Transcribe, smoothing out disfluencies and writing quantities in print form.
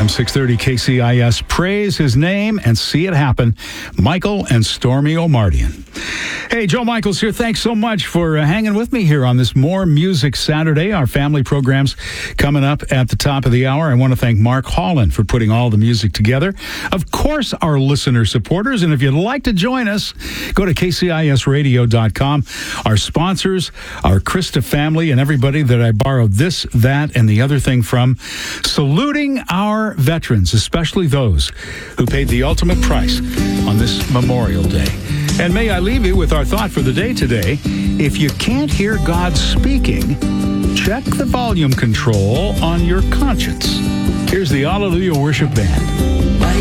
AM 630 KCIS. Praise his name and see it happen. Michael and Stormy O'Mardian. Hey, Joe Michaels here. Thanks so much for hanging with me here on this More Music Saturday. Our family program's coming up at the top of the hour. I want to thank Mark Holland for putting all the music together. Of course, our listener supporters. And if you'd like to join us, go to kcisradio.com. Our sponsors, our Krista family, and everybody that I borrowed this, that, and the other thing from. Saluting our veterans, especially those who paid the ultimate price on this Memorial Day. And may I leave you with our thought for the day today. If you can't hear God speaking, check the volume control on your conscience. Here's the Hallelujah Worship Band.